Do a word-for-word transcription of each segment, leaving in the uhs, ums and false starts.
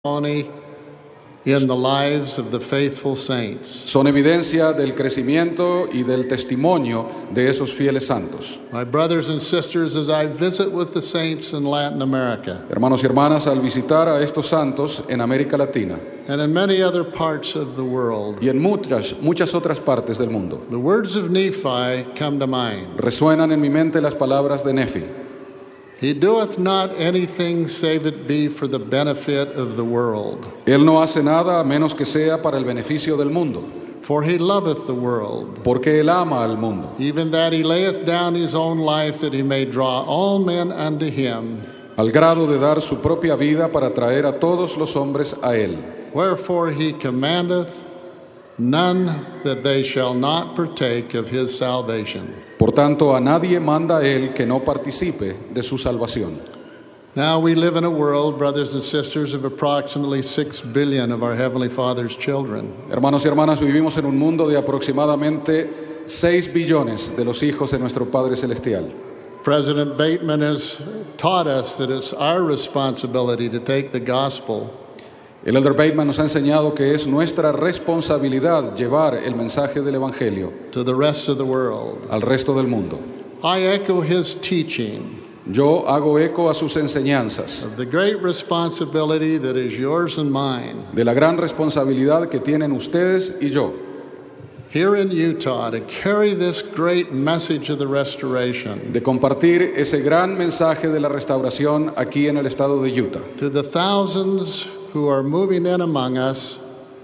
in the lives of the faithful saints. Son evidencia del crecimiento y del testimonio de esos fieles santos. My brothers and sisters, as I visit with the saints in Latin America, Hermanos y hermanas, al visitar a estos santos en América Latina and in many other parts of the world, y en muchas, muchas otras partes del mundo, the words of Nephi come to mind. resuenan en mi mente las palabras de Nefi. He doeth not anything save it be for the benefit of the world. Él no hace nada a menos que sea para el beneficio del mundo, For he loveth the world, porque Él ama al mundo, even that he layeth down his own life, that he may draw all men unto him. al grado de dar su propia vida para traer a todos los hombres a Él. Wherefore he commandeth none that they shall not partake of his salvation. Por tanto, a nadie manda Él que no participe de su salvación. Now we live in a world, brothers and sisters, of approximately six billion of our Heavenly Father's children. Hermanos y hermanas, vivimos en un mundo de aproximadamente seis billones de los hijos de nuestro Padre Celestial. President Bateman has taught us that it's our responsibility to take the gospel El Elder Bateman nos ha enseñado que es nuestra responsabilidad llevar el mensaje del Evangelio to the rest of the world. al resto del mundo. I echo his teaching Yo hago eco a sus enseñanzas, of the great responsibility that is yours and mine de la gran responsabilidad que tienen ustedes y yo, here in Utah to carry this great message of the restoration de compartir ese gran mensaje de la restauración aquí en el estado de Utah, to the thousands who are moving in among us,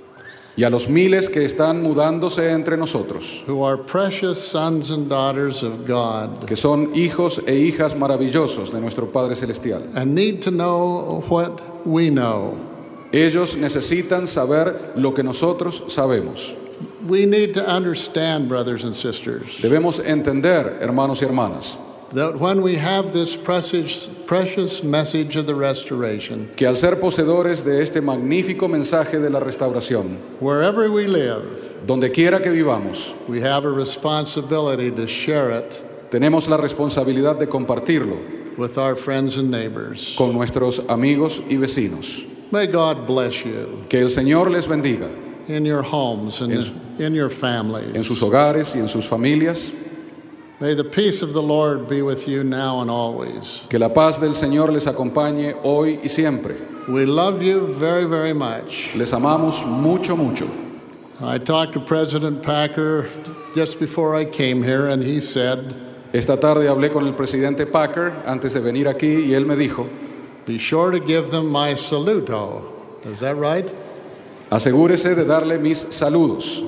y a los miles que están mudándose entre nosotros, who are precious sons and daughters of God que son hijos e hijas maravillosos de nuestro Padre Celestial. and need to know what we know. Ellos necesitan saber lo que nosotros sabemos. We need to understand, brothers and sisters, Debemos entender, hermanos y hermanas, that when we have this precious, precious message of the restoration, que al ser poseedores de este magnífico mensaje de la restauración, wherever we live, donde quiera que vivamos, we have a responsibility to share it tenemos la responsabilidad de compartirlo with our friends and neighbors. con nuestros amigos y vecinos. May God bless you Que el Señor les bendiga in your homes and En su- in your en families. sus hogares y en sus familias. May the peace of the Lord be with you now and always. Que la paz del Señor les acompañe hoy y siempre. We love you very, very much. Les amamos mucho, mucho. I talked to President Packer just before I came here, and he said, Esta tarde hablé con el presidente Packer antes de venir aquí y él me dijo, be sure to give them my saluto. Is that right? asegúrese de darle mis saludos.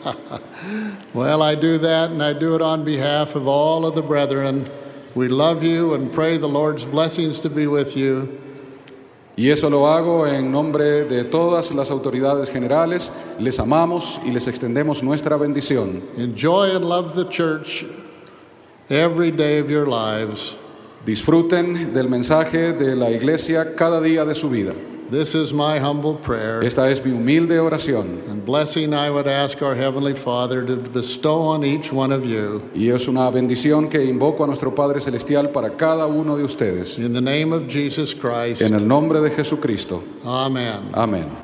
Well, I do that, and I do it on behalf of all of the brethren. We love you and pray the Lord's blessings to be with you. Y eso lo hago en nombre de todas las autoridades generales. Les amamos y les extendemos nuestra bendición. Enjoy and love the church every day of your lives. Disfruten del mensaje de la iglesia cada día de su vida. This is my humble prayer Esta es mi humilde oración and blessing I would ask our Heavenly Father to bestow on each one of you. y es una bendición que invoco a nuestro Padre Celestial para cada uno de ustedes. In the name of Jesus Christ, En el nombre de Jesucristo. amen. Amén.